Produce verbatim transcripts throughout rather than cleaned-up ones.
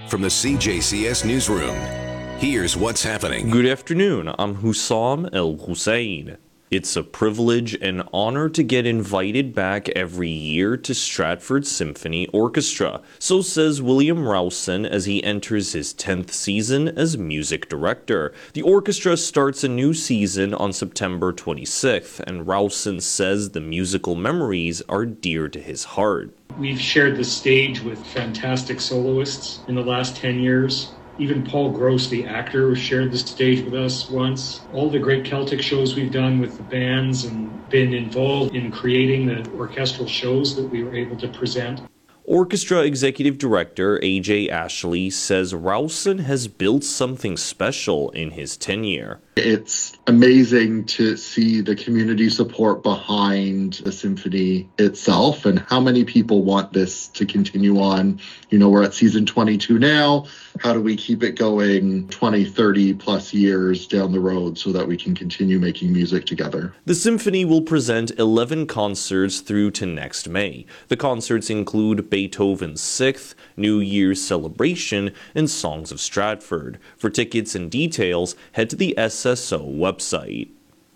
From the C J C S Newsroom, here's what's happening. Good afternoon, I'm Hussam El Hussein. It's a privilege and honor to get invited back every year to Stratford Symphony Orchestra, so says William Rowson as he enters his tenth season as music director. The orchestra starts a new season on September twenty-sixth, and Rowson says the musical memories are dear to his heart. We've shared the stage with fantastic soloists in the last ten years. Even Paul Gross, the actor, shared the stage with us once. All the great Celtic shows we've done with the bands and been involved in creating the orchestral shows that we were able to present. Orchestra Executive Director A J Ashley says Rowson has built something special in his tenure. It's amazing to see the community support behind the symphony itself and how many people want this to continue on. You know, we're at season twenty-two now. How do we keep it going twenty, thirty plus years down the road so that we can continue making music together? The symphony will present eleven concerts through to next May. The concerts include Beethoven's Sixth, New Year's Celebration, and Songs of Stratford. For tickets and details, head to the S S O website.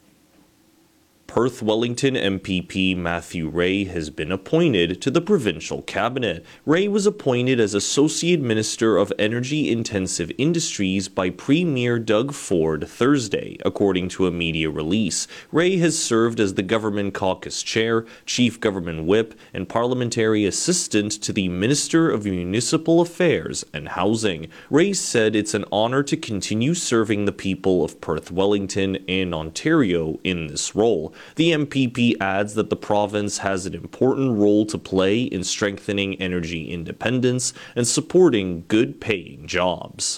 Perth Wellington M P P Matthew Ray has been appointed to the provincial cabinet. Ray was appointed as Associate Minister of Energy-Intensive Industries by Premier Doug Ford Thursday, according to a media release. Ray has served as the Government Caucus Chair, Chief Government Whip, and Parliamentary Assistant to the Minister of Municipal Affairs and Housing. Ray said it's an honour to continue serving the people of Perth Wellington and Ontario in this role. The M P P adds that the province has an important role to play in strengthening energy independence and supporting good-paying jobs.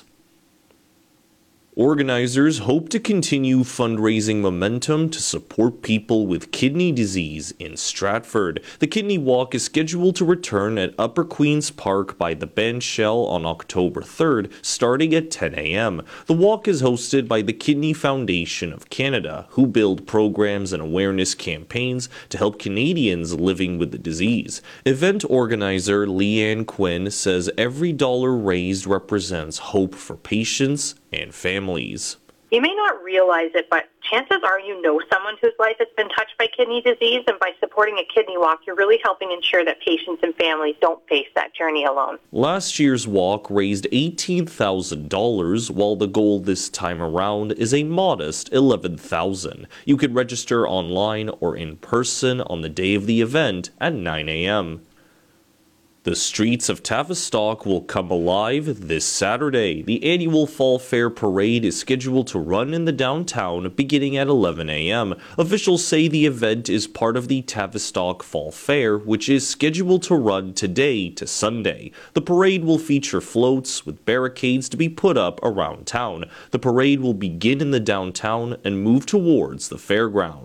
Organizers hope to continue fundraising momentum to support people with kidney disease in Stratford. The Kidney Walk is scheduled to return at Upper Queen's Park by the Bandshell on October third, starting at ten a m The walk is hosted by the Kidney Foundation of Canada, who build programs and awareness campaigns to help Canadians living with the disease. Event organizer Leanne Quinn says every dollar raised represents hope for patients and families. You may not realize it, but chances are you know someone whose life has been touched by kidney disease, and by supporting a kidney walk, you're really helping ensure that patients and families don't face that journey alone. Last year's walk raised eighteen thousand dollars, while the goal this time around is a modest eleven thousand dollars. You can register online or in person on the day of the event at nine a m The streets of Tavistock will come alive this Saturday. The annual Fall Fair Parade is scheduled to run in the downtown beginning at eleven a m Officials say the event is part of the Tavistock Fall Fair, which is scheduled to run today to Sunday. The parade will feature floats with barricades to be put up around town. The parade will begin in the downtown and move towards the fairground.